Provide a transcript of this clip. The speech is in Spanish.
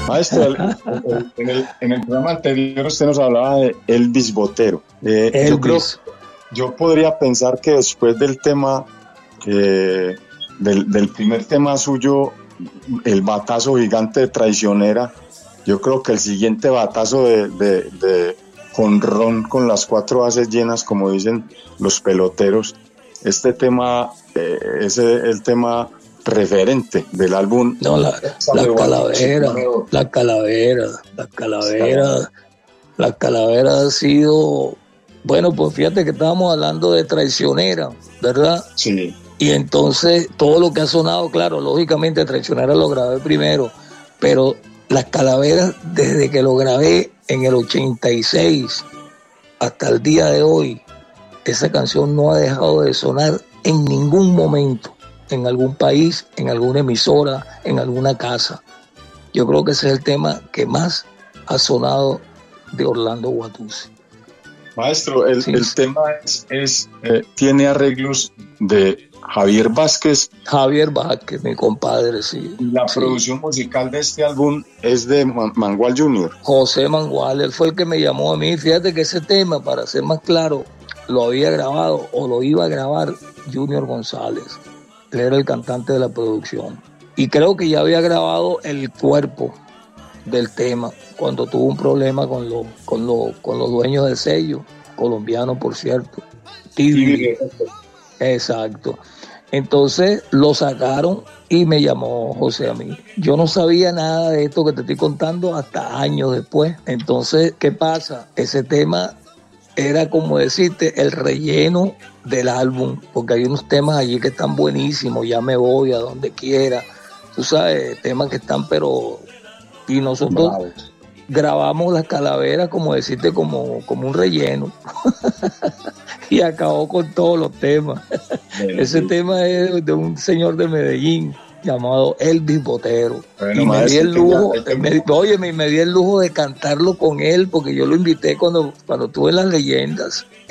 Maestro, en el programa anterior usted nos hablaba de Elvis Botero. Elvis. Yo podría pensar que después del tema, del primer tema suyo, el batazo gigante de Traicionera, yo creo que el siguiente batazo de jonrón con las 4 bases llenas, como dicen los peloteros, este tema es el tema referente del álbum. No, la calavera ha sido, bueno, pues fíjate que estábamos hablando de Traicionera, ¿verdad? Sí. Y entonces todo lo que ha sonado, claro, lógicamente Traicionera lo grabé primero, pero Las Calaveras, desde que lo grabé en el 86 hasta el día de hoy, esa canción no ha dejado de sonar en ningún momento, en algún país, en alguna emisora, en alguna casa. Yo creo que ese es el tema que más ha sonado de Orlando Guatuzzi. Maestro, el tema tiene arreglos de Javier Vázquez. Javier Vázquez, mi compadre, sí. La producción musical de este álbum es de Mangual Jr. José Mangual, él fue el que me llamó a mí. Fíjate que ese tema, para ser más claro, lo había grabado o lo iba a grabar Junior González. Él era el cantante de la producción. Y creo que ya había grabado el cuerpo del tema cuando tuvo un problema con los dueños del sello, colombiano por cierto. Sí. Exacto. Entonces lo sacaron y me llamó José a mí. Yo no sabía nada de esto que te estoy contando hasta años después. Entonces, ¿qué pasa? Ese tema era, como decirte, el relleno del álbum, porque hay unos temas allí que están buenísimos. Ya me voy a donde quiera, tú sabes, temas que están, pero... Y nosotros grabamos Las Calaveras, como decirte, como un relleno. Y acabó con todos los temas. Ese tema es de un señor de Medellín llamado Elvis Botero. Bueno, y me di el lujo, me di el lujo de cantarlo con él, porque yo lo invité cuando tuve Las Leyendas.